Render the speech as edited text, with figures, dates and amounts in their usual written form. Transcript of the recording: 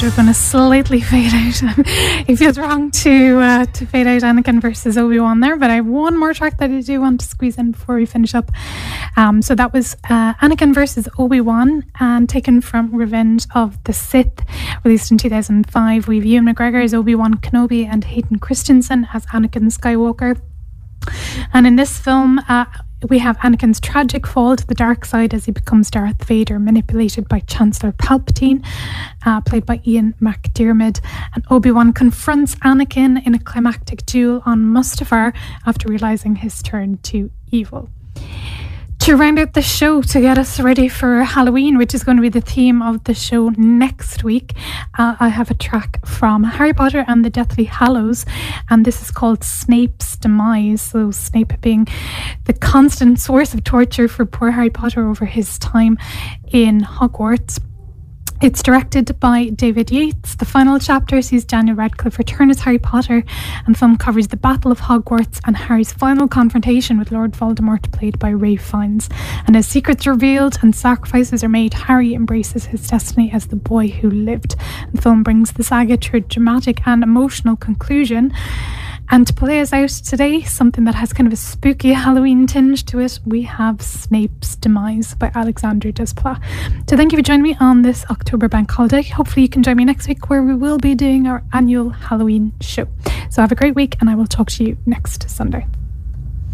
we're going to slightly fade out. It feels wrong to fade out Anakin versus Obi-Wan there, but I have one more track that I do want to squeeze in before we finish up. So that was Anakin versus Obi-Wan, and taken from Revenge of the Sith, released in 2005. We have Ewan McGregor as Obi-Wan Kenobi and Hayden Christensen as Anakin Skywalker. And in this film, we have Anakin's tragic fall to the dark side as he becomes Darth Vader, manipulated by Chancellor Palpatine, played by Ian McDiarmid. And Obi-Wan confronts Anakin in a climactic duel on Mustafar after realising his turn to evil. To round out the show, to get us ready for Halloween, which is going to be the theme of the show next week, I have a track from Harry Potter and the Deathly Hallows, and this is called Snape's Demise. So Snape being the constant source of torture for poor Harry Potter over his time in Hogwarts. It's directed by David Yates. The final chapter sees Daniel Radcliffe return as Harry Potter, and the film covers the Battle of Hogwarts and Harry's final confrontation with Lord Voldemort, played by Ralph Fiennes. And as secrets are revealed and sacrifices are made, Harry embraces his destiny as the boy who lived. And the film brings the saga to a dramatic and emotional conclusion. And to play us out today, something that has kind of a spooky Halloween tinge to it, we have Snape's Demise by Alexandre Desplat. So thank you for joining me on this October bank holiday. Hopefully you can join me next week, where we will be doing our annual Halloween show. So have a great week, and I will talk to you next Sunday.